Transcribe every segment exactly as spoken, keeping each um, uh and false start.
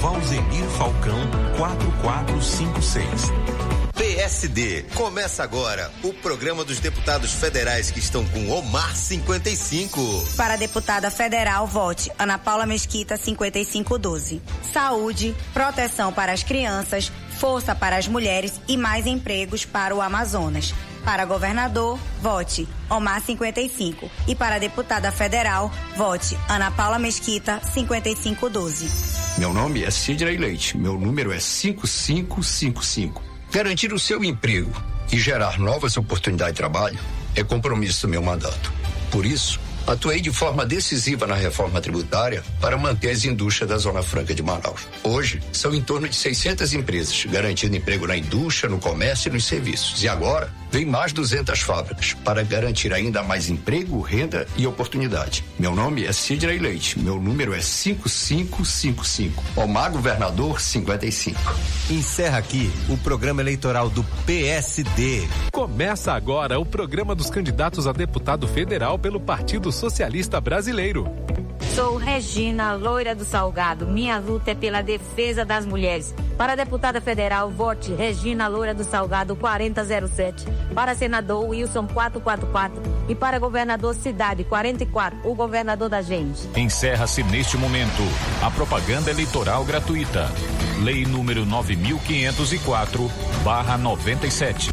Valzenir Falcão, quatro quatro cinco seis. P S D. Começa agora o programa dos deputados federais que estão com Omar cinquenta e cinco. Para deputada federal, vote Ana Paula Mesquita cinquenta e cinco doze. Saúde, proteção para as crianças, força para as mulheres e mais empregos para o Amazonas. Para governador, vote Omar cinquenta e cinco. E para deputada federal, vote Ana Paula Mesquita cinquenta e cinco doze. Meu nome é Sidney Leite. Meu número é cinco cinco cinco cinco. Garantir o seu emprego e gerar novas oportunidades de trabalho é compromisso do meu mandato. Por isso, atuei de forma decisiva na reforma tributária para manter as indústrias da Zona Franca de Manaus. Hoje, são em torno de seiscentas empresas, garantindo emprego na indústria, no comércio e nos serviços. E agora, vem mais duzentas fábricas para garantir ainda mais emprego, renda e oportunidade. Meu nome é Sidney Leite. Meu número é cinco cinco cinco cinco. Omar Governador cinquenta e cinco. Encerra aqui o programa eleitoral do P S D. Começa agora o programa dos candidatos a deputado federal pelo Partido Socialista Brasileiro. Sou Regina, loira do Salgado. Minha luta é pela defesa das mulheres. Para deputada federal, vote Regina, loira do Salgado, quarenta zero sete. Para senador, Wilson, quatrocentos e quarenta e quatro. E para governador, Cidade, quarenta e quatro. O governador da gente. Encerra-se neste momento a propaganda eleitoral gratuita. Lei número nove mil quinhentos e quatro, barra noventa e sete.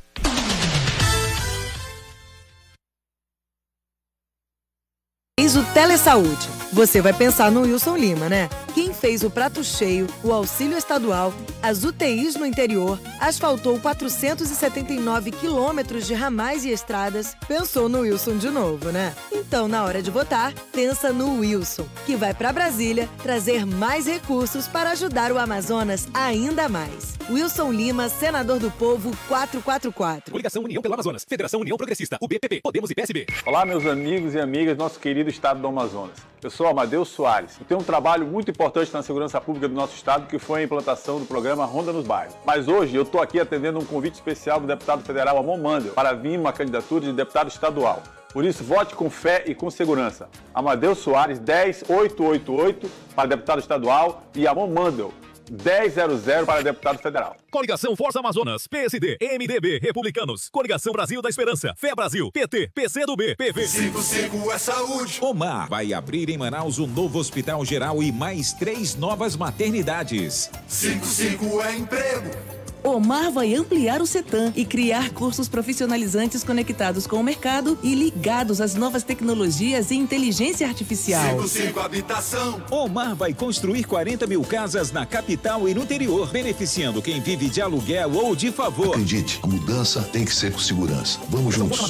Fez o Telesaúde. Você vai pensar no Wilson Lima, né? Quem fez o prato cheio, o auxílio estadual, as U T Is no interior, asfaltou quatrocentos e setenta e nove quilômetros de ramais e estradas, pensou no Wilson de novo, né? Então, na hora de votar, pensa no Wilson, que vai para Brasília trazer mais recursos para ajudar o Amazonas ainda mais. Wilson Lima, senador do Povo, quatrocentos e quarenta e quatro. Coligação União pelo Amazonas, Federação União Progressista, U B P P, Podemos e P S B. Olá, meus amigos e amigas do nosso querido estado do Amazonas. Eu sou Amadeu Soares e tenho um trabalho muito importante na segurança pública do nosso estado, que foi a implantação do programa Ronda nos Bairros. Mas hoje eu estou aqui atendendo um convite especial do deputado federal Amon Mandel para vir uma candidatura de deputado estadual. Por isso, vote com fé e com segurança. Amadeu Soares, dez mil oitocentos e oitenta e oito para deputado estadual e Amon Mandel, dez mil para deputado federal. Coligação Força Amazonas, P S D, M D B, Republicanos, Coligação Brasil da Esperança, Fé Brasil, P T, P C do B, P V. cinco cinco é saúde. Omar vai abrir em Manaus um novo hospital geral e mais três novas maternidades. cinco cinco é emprego. Omar vai ampliar o CETAM e criar cursos profissionalizantes conectados com o mercado e ligados às novas tecnologias e inteligência artificial. cinco cinco habitação. Omar vai construir quarenta mil casas na capital e no interior, beneficiando quem vive de aluguel ou de favor. Acredite, a mudança tem que ser com segurança. Vamos juntos.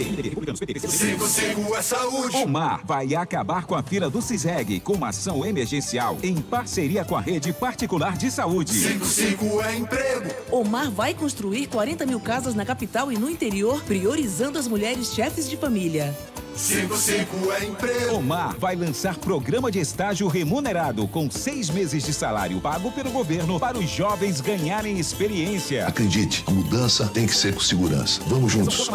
cinco cinco é saúde. Omar vai acabar com a fila do CISREG com uma ação emergencial em parceria com a rede particular de saúde. cinco cinco é emprego. Omar vai construir quarenta mil casas na capital e no interior, priorizando as mulheres chefes de família. cinco cinco é emprego. Omar vai lançar programa de estágio remunerado com seis meses de salário pago pelo governo para os jovens ganharem experiência. Acredite, a mudança tem que ser com segurança. Vamos juntos.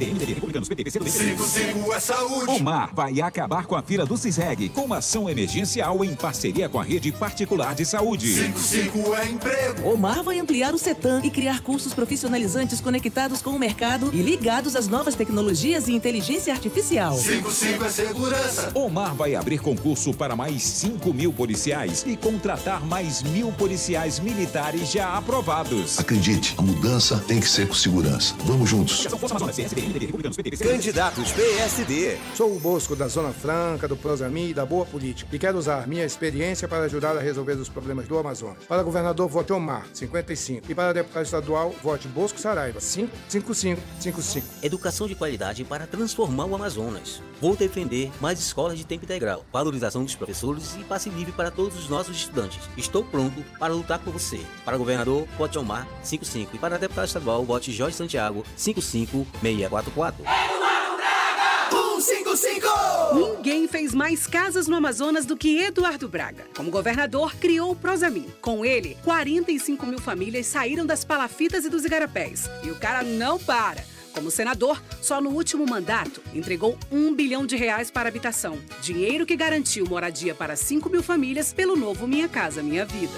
cinco cinco é saúde. Omar vai acabar com a fila do CISREG com uma ação emergencial em parceria com a rede particular de saúde. cinco cinco é emprego. Omar vai ampliar o CETAM e criar cursos profissionalizantes conectados com o mercado e ligados às novas tecnologias e inteligência artificial. cinco cinco é segurança. Omar vai abrir concurso para mais cinco mil policiais e contratar mais mil policiais militares já aprovados. Acredite, a mudança tem que ser com segurança. Vamos juntos. Candidatos P S D. Sou o Bosco da Zona Franca, do Prosami e da Boa Política e quero usar minha experiência para ajudar a resolver os problemas do Amazonas. Para governador, vote Omar, cinquenta e cinco. E para deputado estadual, vote Bosco Saraiva, cinco cinco cinco cinco cinco. Educação de qualidade para transformar o Amazonas. Vou defender mais escolas de tempo integral, valorização dos professores e passe livre para todos os nossos estudantes. Estou pronto para lutar por você. Para governador, vote Omar, cinco cinco. E para deputado estadual, vote Jorge Santiago, cinco cinco seis quatro quatro. um cinco cinco. Ninguém fez mais casas no Amazonas do que Eduardo Braga. Como governador, criou o Prosami. Com ele, quarenta e cinco mil famílias saíram das palafitas e dos igarapés. E o cara não para. Como senador, só no último mandato, entregou um bilhão de reais para habitação. Dinheiro que garantiu moradia para cinco mil famílias pelo novo Minha Casa Minha Vida.